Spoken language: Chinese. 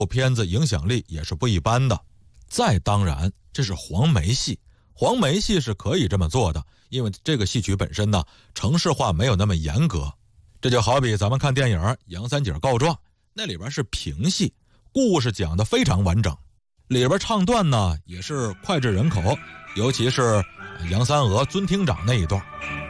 片子影响力也是不一般的。再当然，这是黄梅戏，黄梅戏是可以这么做的，因为这个戏曲本身呢，程式化没有那么严格。这就好比咱们看电影《杨三姐告状》，那里边是评戏，故事讲得非常完整，里边唱段呢也是脍炙人口，尤其是杨三娥尊厅长那一段。